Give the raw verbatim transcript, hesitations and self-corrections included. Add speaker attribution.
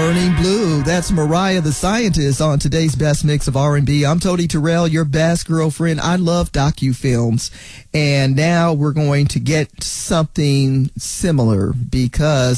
Speaker 1: Burning Blue. That's Mariah the Scientist on today's Best Mix of R and B. I'm Tony Terrell, your best girlfriend. I love docu-films. And now we're going to get something similar because